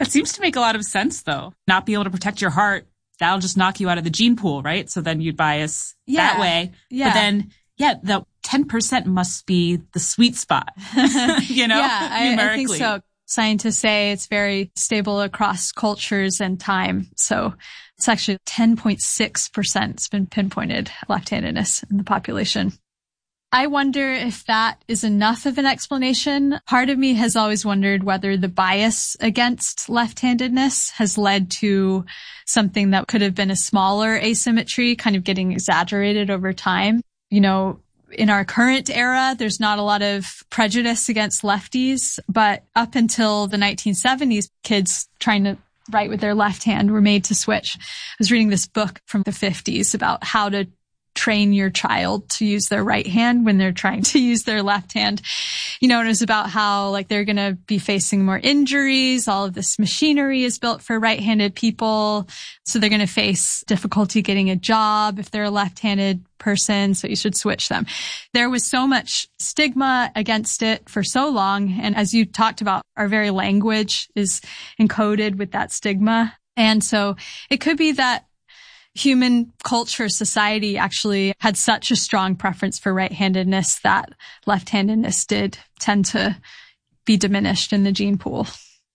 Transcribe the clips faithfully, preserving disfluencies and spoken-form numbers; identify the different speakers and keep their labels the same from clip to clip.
Speaker 1: That seems to make a lot of sense, though. Not be able to protect your heart, that'll just knock you out of the gene pool, right? So then you'd bias
Speaker 2: yeah.
Speaker 1: that way.
Speaker 2: Yeah.
Speaker 1: But then, yeah, the ten percent must be the sweet spot, you know,
Speaker 2: yeah, I, I think
Speaker 1: numerically.
Speaker 2: so. Scientists say it's very stable across cultures and time. So it's actually ten point six percent has been pinpointed left-handedness in the population. I wonder if that is enough of an explanation. Part of me has always wondered whether the bias against left-handedness has led to something that could have been a smaller asymmetry, kind of getting exaggerated over time. You know, in our current era, there's not a lot of prejudice against lefties, but up until the nineteen seventies, kids trying to write with their left hand were made to switch. I was reading this book from the fifties about how to train your child to use their right hand when they're trying to use their left hand. You know, and it was about how like they're going to be facing more injuries. All of this machinery is built for right-handed people. So they're going to face difficulty getting a job if they're a left-handed person. So you should switch them. There was so much stigma against it for so long. And as you talked about, our very language is encoded with that stigma. And so it could be that human culture, society actually had such a strong preference for right-handedness that left-handedness did tend to be diminished in the gene pool.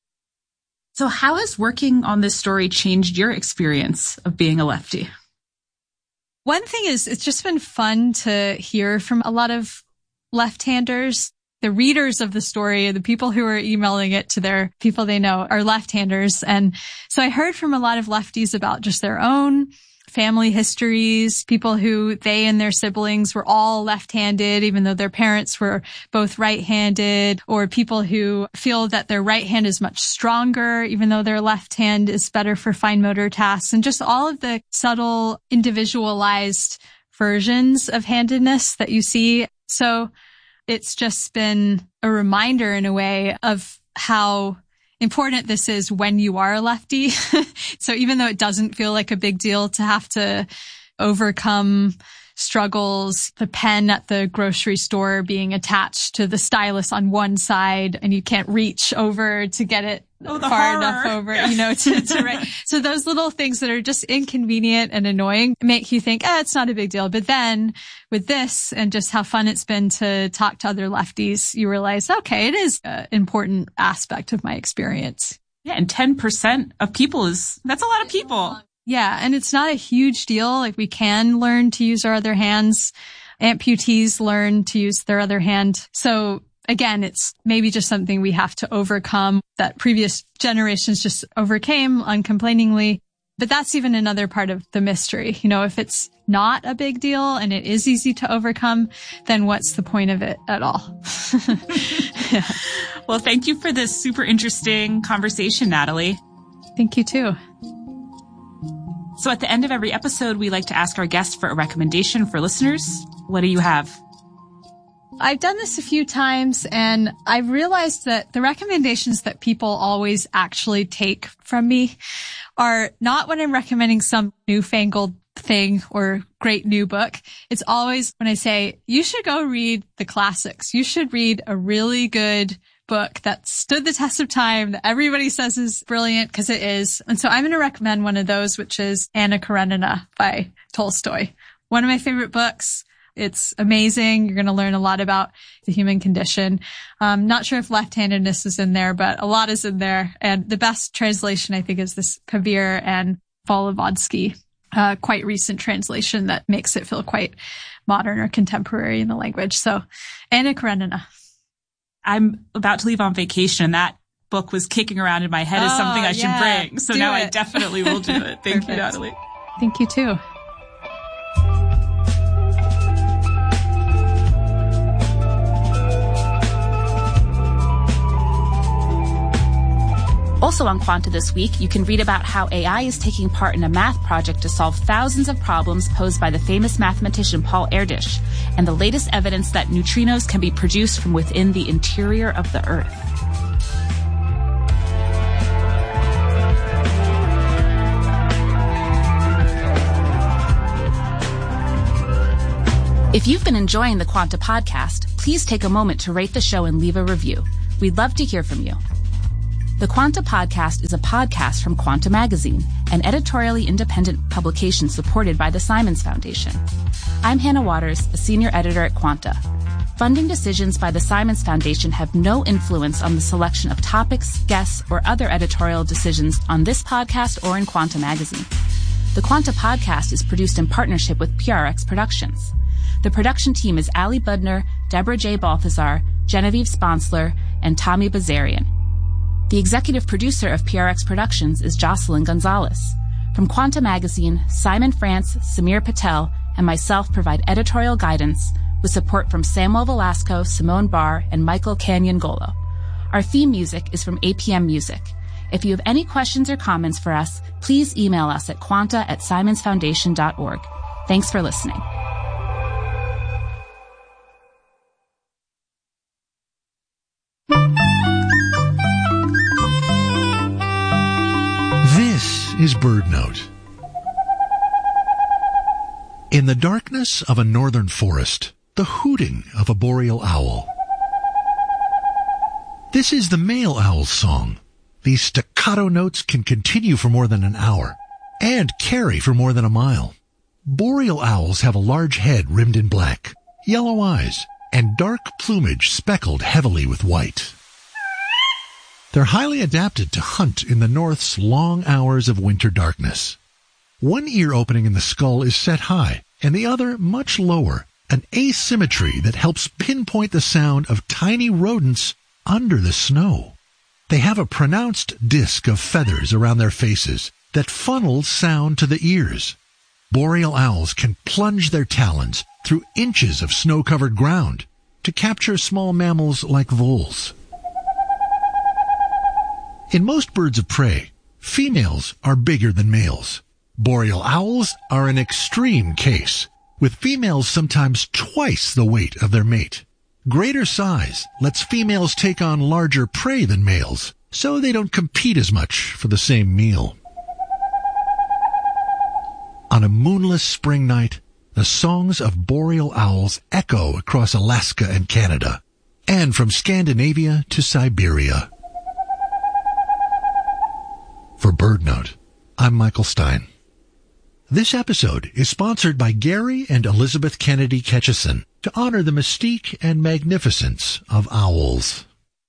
Speaker 1: So how has working on this story changed your experience of being a lefty?
Speaker 2: One thing is, it's just been fun to hear from a lot of left-handers. The readers of the story, the people who are emailing it to their people they know are left-handers. And so I heard from a lot of lefties about just their own family histories, people who they and their siblings were all left-handed, even though their parents were both right-handed, or people who feel that their right hand is much stronger, even though their left hand is better for fine motor tasks, and just all of the subtle, individualized versions of handedness that you see. So it's just been a reminder in a way of how important this is when you are a lefty. So even though it doesn't feel like a big deal to have to overcome struggles, the pen at the grocery store being attached to the stylus on one side and you can't reach over to get it
Speaker 1: oh,
Speaker 2: far
Speaker 1: horror.
Speaker 2: enough over, you know, to, to write. So those little things that are just inconvenient and annoying make you think, eh, it's not a big deal. But then with this and just how fun it's been to talk to other lefties, you realize, okay, it is an important aspect of my experience.
Speaker 1: Yeah. And ten percent of people is, that's a lot of people.
Speaker 2: Yeah. And it's not a huge deal. Like we can learn to use our other hands. Amputees learn to use their other hand. So again, it's maybe just something we have to overcome that previous generations just overcame uncomplainingly. But that's even another part of the mystery. You know, if it's not a big deal and it is easy to overcome, then what's the point of it at all?
Speaker 1: Yeah. Well, thank you for this super interesting conversation, Natalie.
Speaker 2: Thank you too.
Speaker 1: So at the end of every episode, we like to ask our guests for a recommendation for listeners. What do you have?
Speaker 2: I've done this a few times and I've realized that the recommendations that people always actually take from me are not when I'm recommending some newfangled thing or great new book. It's always when I say, you should go read the classics. You should read a really good book that stood the test of time that everybody says is brilliant, because it is. And so I'm going to recommend one of those, which is Anna Karenina by Tolstoy. One of my favorite books. It's amazing. You're going to learn a lot about the human condition. Um, not sure if left-handedness is in there, but a lot is in there. And the best translation, I think, is this Kabir and Volovodsky, uh, quite recent translation that makes it feel quite modern or contemporary in the language. So Anna Karenina.
Speaker 1: I'm about to leave on vacation and that book was kicking around in my head as
Speaker 2: oh,
Speaker 1: something I
Speaker 2: yeah.
Speaker 1: should bring. So
Speaker 2: do
Speaker 1: now
Speaker 2: it.
Speaker 1: I definitely will do it. Thank you, Natalie.
Speaker 2: Thank you too.
Speaker 1: Also on Quanta this week, you can read about how A I is taking part in a math project to solve thousands of problems posed by the famous mathematician Paul Erdős, and the latest evidence that neutrinos can be produced from within the interior of the Earth. If you've been enjoying the Quanta podcast, please take a moment to rate the show and leave a review. We'd love to hear from you. The Quanta Podcast is a podcast from Quanta Magazine, an editorially independent publication supported by the Simons Foundation. I'm Hannah Waters, a senior editor at Quanta. Funding decisions by the Simons Foundation have no influence on the selection of topics, guests, or other editorial decisions on this podcast or in Quanta Magazine. The Quanta Podcast is produced in partnership with P R X Productions. The production team is Ali Budner, Deborah J. Balthazar, Genevieve Sponsler, and Tommy Bazarian. The executive producer of P R X Productions is Jocelyn Gonzalez. From Quanta Magazine, Simon France, Samir Patel, and myself provide editorial guidance with support from Samuel Velasco, Simone Barr, and Michael Canyon-Golo. Our theme music is from A P M Music. If you have any questions or comments for us, please email us at quanta at simons foundation dot org. Thanks for listening.
Speaker 3: This is BirdNote. In the darkness of a northern forest, the hooting of a boreal owl. This is the male owl's song. These staccato notes can continue for more than an hour and carry for more than a mile. Boreal owls have a large head rimmed in black, yellow eyes, and dark plumage speckled heavily with white. They're highly adapted to hunt in the north's long hours of winter darkness. One ear opening in the skull is set high, and the other much lower, an asymmetry that helps pinpoint the sound of tiny rodents under the snow. They have a pronounced disc of feathers around their faces that funnels sound to the ears. Boreal owls can plunge their talons through inches of snow-covered ground to capture small mammals like voles. In most birds of prey, females are bigger than males. Boreal owls are an extreme case, with females sometimes twice the weight of their mate. Greater size lets females take on larger prey than males, so they don't compete as much for the same meal. On a moonless spring night, the songs of boreal owls echo across Alaska and Canada, and from Scandinavia to Siberia. For BirdNote, I'm Michael Stein. This episode is sponsored by Gary and Elizabeth Kennedy Ketchison to honor the mystique and magnificence of owls.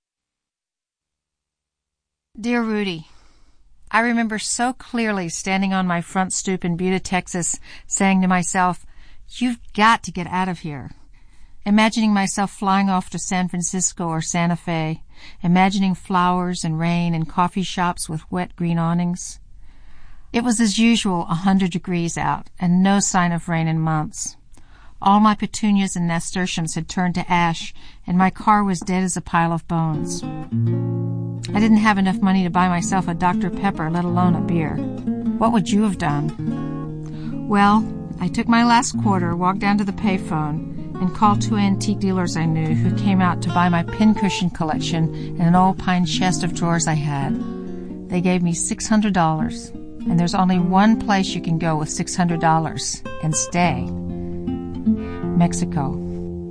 Speaker 4: Dear Rudy, I remember so clearly standing on my front stoop in Buda, Texas, saying to myself, "You've got to get out of here." Imagining myself flying off to San Francisco or Santa Fe, imagining flowers and rain and coffee shops with wet green awnings. It was as usual a hundred degrees out, and no sign of rain in months. All my petunias and nasturtiums had turned to ash, and my car was dead as a pile of bones. I didn't have enough money to buy myself a Doctor Pepper, let alone a beer. What would you have done? Well, I took my last quarter, walked down to the payphone, and called two antique dealers I knew who came out to buy my pincushion collection and an old pine chest of drawers I had. They gave me six hundred dollars, and there's only one place you can go with six hundred dollars and stay. Mexico.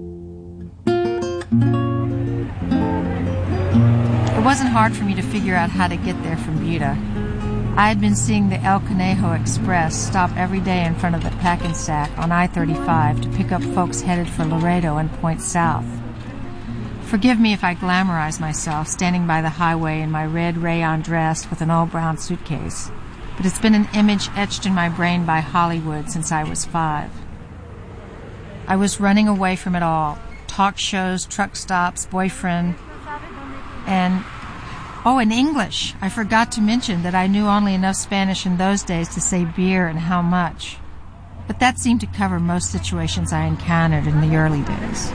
Speaker 4: It wasn't hard for me to figure out how to get there from Buda. I had been seeing the El Conejo Express stop every day in front of the Pack and Sack on I thirty-five to pick up folks headed for Laredo and point south. Forgive me if I glamorize myself standing by the highway in my red rayon dress with an old brown suitcase, but it's been an image etched in my brain by Hollywood since I was five. I was running away from it all. Talk shows, truck stops, boyfriend, and... Oh, in English. I forgot to mention that I knew only enough Spanish in those days to say beer and how much. But that seemed to cover most situations I encountered in the early days.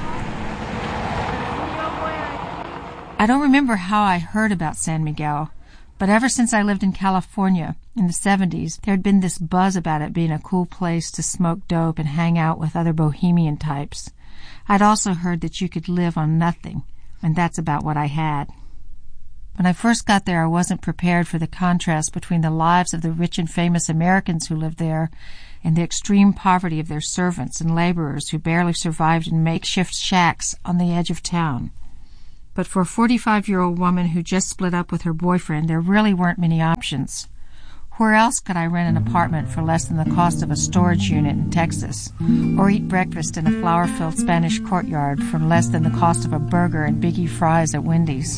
Speaker 4: I don't remember how I heard about San Miguel, but ever since I lived in California in the seventies, there had been this buzz about it being a cool place to smoke dope and hang out with other bohemian types. I'd also heard that you could live on nothing, and that's about what I had. When I first got there, I wasn't prepared for the contrast between the lives of the rich and famous Americans who lived there and the extreme poverty of their servants and laborers who barely survived in makeshift shacks on the edge of town. But for a forty-five-year-old woman who just split up with her boyfriend, there really weren't many options. Where else could I rent an apartment for less than the cost of a storage unit in Texas, or eat breakfast in a flower-filled Spanish courtyard for less than the cost of a burger and Biggie fries at Wendy's?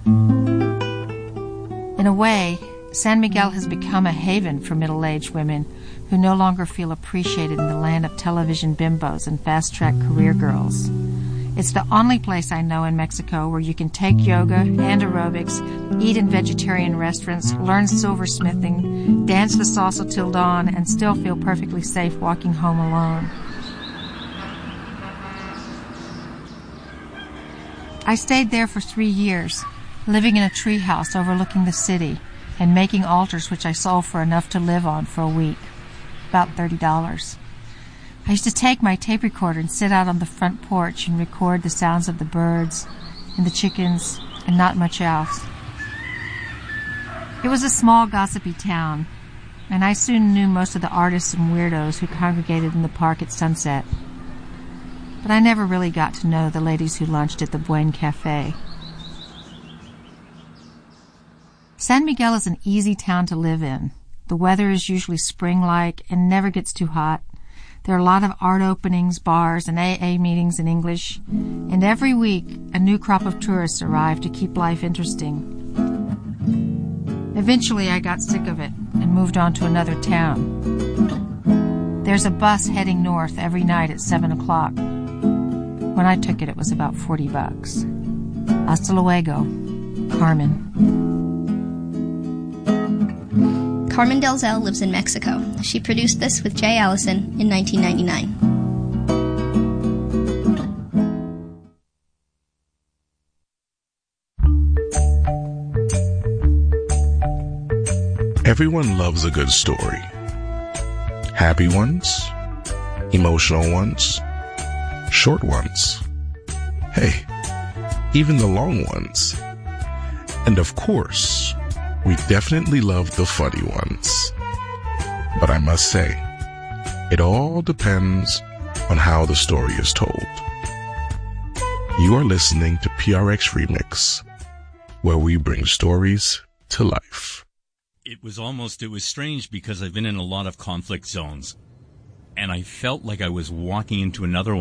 Speaker 4: In a way, San Miguel has become a haven for middle-aged women who no longer feel appreciated in the land of television bimbos and fast-track career girls. It's the only place I know in Mexico where you can take yoga and aerobics, eat in vegetarian restaurants, learn silversmithing, dance the salsa till dawn, and still feel perfectly safe walking home alone. I stayed there for three years, living in a treehouse overlooking the city and making altars which I sold for enough to live on for a week, about thirty dollars. I used to take my tape recorder and sit out on the front porch and record the sounds of the birds and the chickens and not much else. It was a small, gossipy town, and I soon knew most of the artists and weirdos who congregated in the park at sunset. But I never really got to know the ladies who lunched at the Buen Cafe. San Miguel is an easy town to live in. The weather is usually spring-like and never gets too hot. There are a lot of art openings, bars, and A A meetings in English, and every week a new crop of tourists arrive to keep life interesting. Eventually I got sick of it and moved on to another town. There's a bus heading north every night at seven o'clock. When I took it, it was about forty bucks. Hasta luego, Carmen.
Speaker 5: Carmen Delzell lives in Mexico. She produced this with Jay Allison in nineteen ninety-nine.
Speaker 6: Everyone loves a good story. Happy ones, emotional ones, short ones. Hey, even the long ones. And of course, we definitely love the funny ones. But I must say, it all depends on how the story is told. You are listening to P R X Remix, where we bring stories to life.
Speaker 7: It was almost, it was strange because I've been in a lot of conflict zones, and I felt like I was walking into another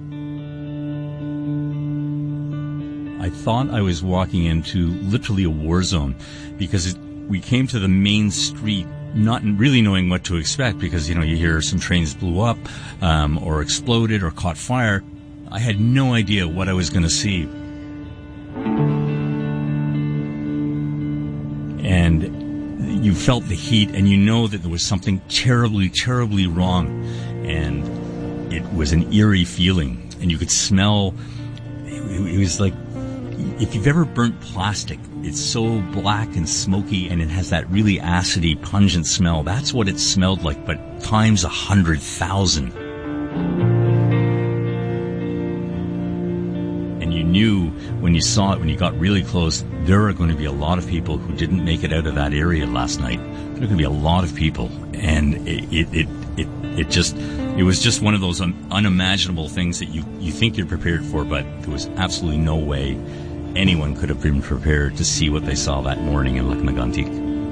Speaker 7: one. I thought I was walking into literally a war zone because it, we came to the main street not really knowing what to expect because, you know, you hear some trains blew up um, or exploded or caught fire. I had no idea what I was going to see. And you felt the heat and you know that there was something terribly, terribly wrong. And it was an eerie feeling. And you could smell, it, it was like, if you've ever burnt plastic, it's so black and smoky and it has that really acidy, pungent smell. That's what it smelled like, but times a hundred thousand. And you knew when you saw it, when you got really close, there are going to be a lot of people who didn't make it out of that area last night. There are going to be a lot of people. And it, it, it, it, it just, it was just one of those un- unimaginable things that you, you think you're prepared for, but there was absolutely no way anyone could have been prepared to see what they saw that morning in Lac-Mégantic.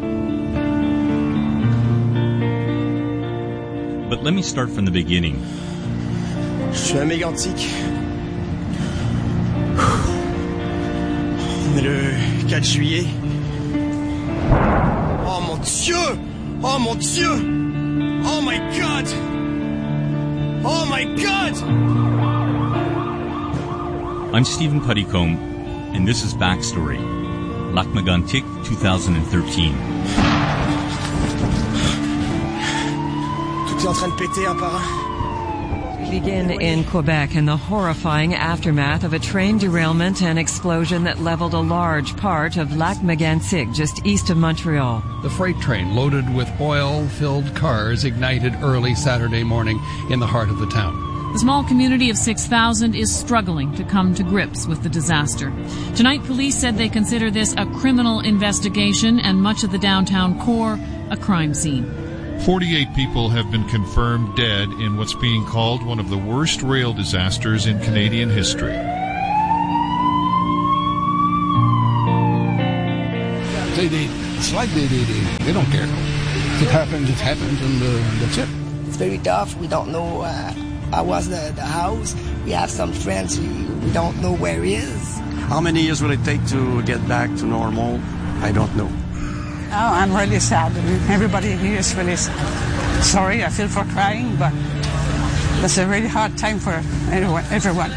Speaker 7: But let me start from the beginning.
Speaker 8: Je suis à Mégantic. On est le quatre juillet. Oh mon Dieu! Oh mon Dieu! Oh my God! Oh my God!
Speaker 7: I'm Stephen Puttycombe, and this is Backstory, Lac-Mégantic, twenty thirteen.
Speaker 8: Tout est en train de péter un par un.
Speaker 9: We begin in Quebec in the horrifying aftermath of a train derailment and explosion that leveled a large part of Lac-Mégantic, just east of Montreal.
Speaker 10: The freight train loaded with oil-filled cars ignited early Saturday morning in the heart of the town.
Speaker 11: The small community of six thousand is struggling to come to grips with the disaster. Tonight, police said they consider this a criminal investigation and much of the downtown core a crime scene.
Speaker 12: forty-eight people have been confirmed dead in what's being called one of the worst rail disasters in Canadian history.
Speaker 10: it's like they, they, they, they don't care. It happened, it happened, and uh, that's it.
Speaker 13: It's very tough. We don't know uh, how was the, the house. We have some friends we, we don't know where he is.
Speaker 14: How many years will it take to get back to normal? I don't know.
Speaker 15: Oh, I'm really sad. Everybody here is really sorry. I feel for crying, but it's a really hard time for everyone. everyone.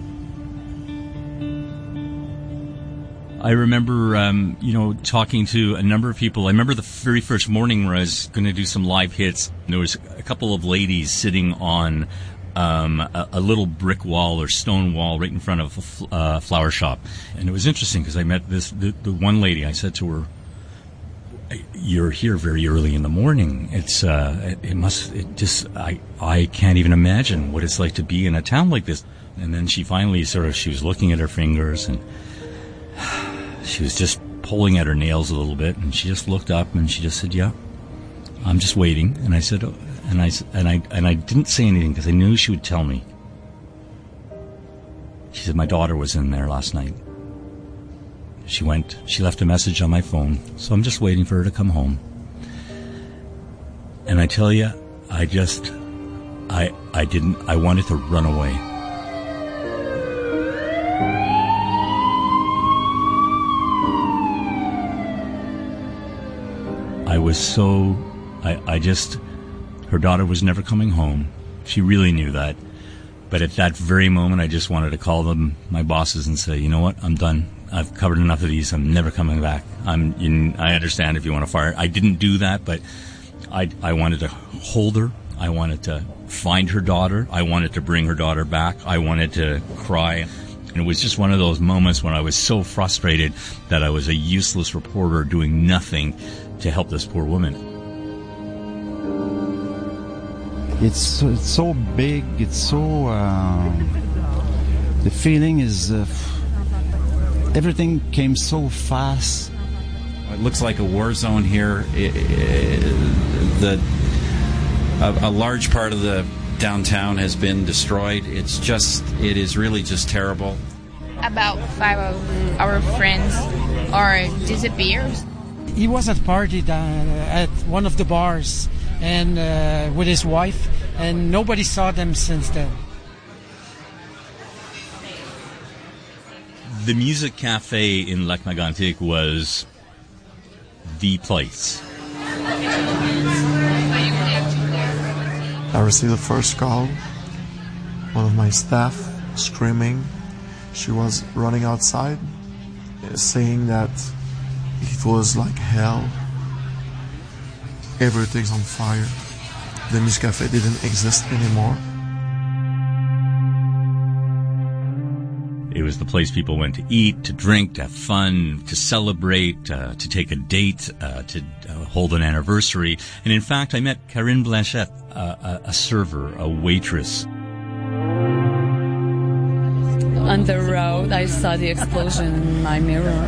Speaker 7: I remember, um, you know, talking to a number of people. I remember the very first morning where I was going to do some live hits. There was a couple of ladies sitting on um, a, a little brick wall or stone wall right in front of a fl- uh, flower shop. And it was interesting because I met this the, the one lady. I said to her, "You're here very early in the morning. It's uh, it, it must. It just I I can't even imagine what it's like to be in a town like this." And then she finally sort of she was looking at her fingers and she was just pulling at her nails a little bit, and she just looked up and she just said, "Yeah, I'm just waiting." And I said, oh, and I and I and I didn't say anything because I knew she would tell me. She said, "My daughter was in there last night. She went, she left a message on my phone, so I'm just waiting for her to come home." And I tell you, I just, I, I didn't, I wanted to run away. I was so, I, I just, her daughter was never coming home. She really knew that. But at that very moment, I just wanted to call them, my bosses, and say, "You know what, I'm done. I've covered enough of these. I'm never coming back. I'm. You, I understand if you want to fire." I didn't do that, but I, I wanted to hold her. I wanted to find her daughter. I wanted to bring her daughter back. I wanted to cry. And it was just one of those moments when I was so frustrated that I was a useless reporter doing nothing to help this poor woman.
Speaker 16: It's, it's so big. It's so... Uh, the feeling is... Uh, everything came so fast.
Speaker 17: It looks like a war zone here. It, it, the a, a large part of the downtown has been destroyed. It's just, it is really just terrible.
Speaker 18: About five of our friends are disappeared.
Speaker 19: He was at a party down at one of the bars and uh, with his wife, and nobody saw them since then.
Speaker 7: The Music Cafe in Lac Mégantic was the place.
Speaker 20: I received the first call. One of my staff screaming. She was running outside, saying that it was like hell. Everything's on fire. The Music Cafe didn't exist anymore.
Speaker 7: It was the place people went to eat, to drink, to have fun, to celebrate, uh, to take a date, uh, to uh, hold an anniversary. And in fact, I met Karine Blanchette, uh, a, a server, a waitress.
Speaker 21: On the road, I saw the explosion in my mirror.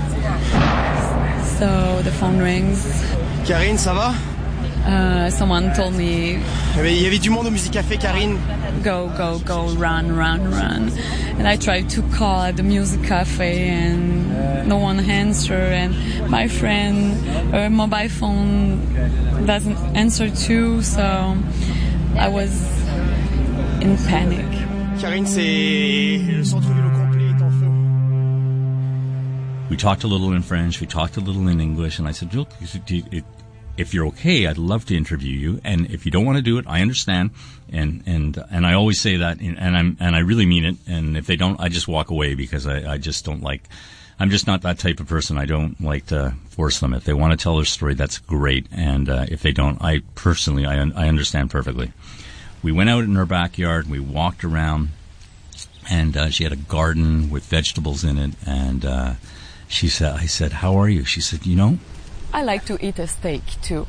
Speaker 21: So the phone rings.
Speaker 8: Karine, ça va?
Speaker 21: Uh, someone told me...
Speaker 8: Il y avait du monde au Music Café, Karine.
Speaker 21: Go, go, go, run, run, run. And I tried to call at the Music Cafe and no one answered. And my friend, her mobile phone doesn't answer too, so I was in panic.
Speaker 8: Karine, c'est le centre-ville au complet est en feu.
Speaker 7: We talked a little in French, we talked a little in English, and I said, "Look, if you're okay, I'd love to interview you. And if you don't want to do it, I understand." And and and I always say that, and I'm and I really mean it. And if they don't, I just walk away because I, I just don't like. I'm just not that type of person. I don't like to force them. If they want to tell their story, that's great. And uh, if they don't, I personally, I I understand perfectly. We went out in her backyard. We walked around, and uh, she had a garden with vegetables in it. And uh, she said, "I said, how are you?" She said, "You know,
Speaker 21: I like to eat a steak, too."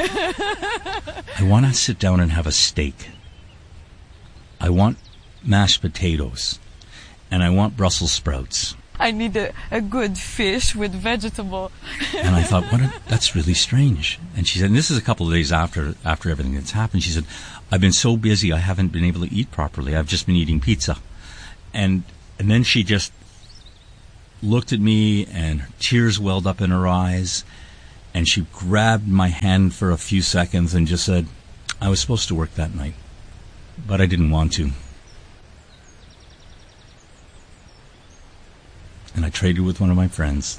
Speaker 7: I want to sit down and have a steak. I want mashed potatoes. And I want Brussels sprouts.
Speaker 21: I need a, a good fish with vegetable.
Speaker 7: And I thought, what? A, that's really strange. And she said, and this is a couple of days after after everything that's happened, she said, "I've been so busy I haven't been able to eat properly. I've just been eating pizza." And and then she just looked at me and tears welled up in her eyes. And she grabbed my hand for a few seconds and just said, I was supposed to work that night, but I didn't want to. And I traded with one of my friends.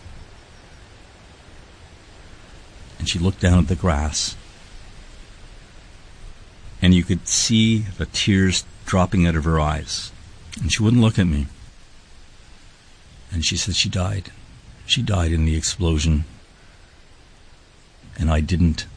Speaker 7: And she looked down at the grass. And you could see the tears dropping out of her eyes. And she wouldn't look at me. And she said she died. She died in the explosion. And I didn't